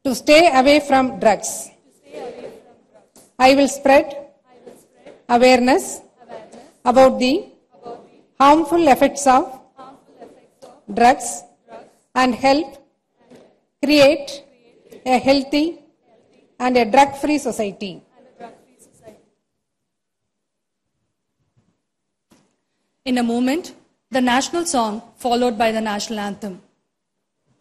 to stay away from drugs. I will spread awareness about the harmful effects of drugs and help create a healthy and a drug-free society. In a moment, the national song followed by the national anthem.